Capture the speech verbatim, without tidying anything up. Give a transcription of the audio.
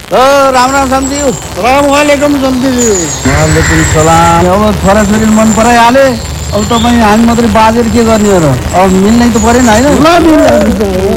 राम राम सम्झियो। सलामवालेकुम सम्झियो। वालेकुम सलाम। अब छोराछोरी मन पराइहाले, अब तपाईँ हामी मात्रै बाजेर के गर्ने हो र? अब मिल्नै त परेन होइन?